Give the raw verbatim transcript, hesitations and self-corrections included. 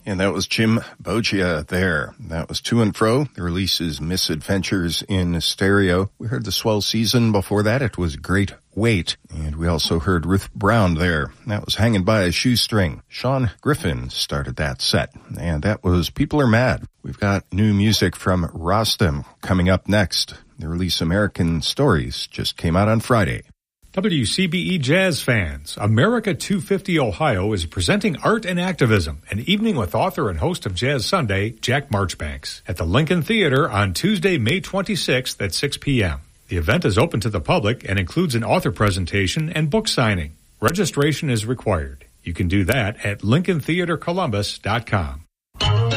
And that was Jim Boggia there. That was To and Fro. The release is Misadventures in Stereo. We heard The Swell Season. Before that, it was Great Weight. And we also heard Ruth Brown there. That was Hanging by a Shoestring. Sean Griffin started that set. And that was People Are Mad. We've got new music from Rostam coming up next. The release American Stories just came out on Friday. W C B E Jazz fans, America two fifty Ohio is presenting Art and Activism, an evening with author and host of Jazz Sunday, Jack Marchbanks, at the Lincoln Theater on Tuesday, May twenty-sixth at six p.m. The event is open to the public and includes an author presentation and book signing. Registration is required. You can do that at lincoln theater columbus dot com.